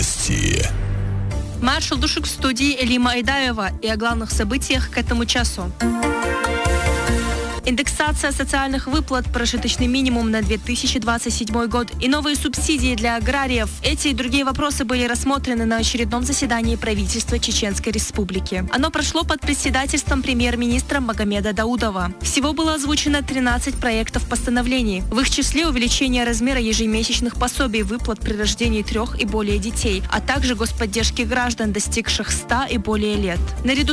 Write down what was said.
Новости. Маршал Душик в студии Элима Айдаева и о главных событиях к этому часу. Индексация социальных выплат, прожиточный минимум на 2027 год и новые субсидии для аграриев. Эти и другие вопросы были рассмотрены на очередном заседании правительства Чеченской Республики. Оно прошло под председательством премьер-министра Магомеда Даудова. Всего было озвучено 13 проектов постановлений. В их числе увеличение размера ежемесячных пособий выплат при рождении 3 и более детей, а также господдержки граждан, достигших 100 и более лет. Наряду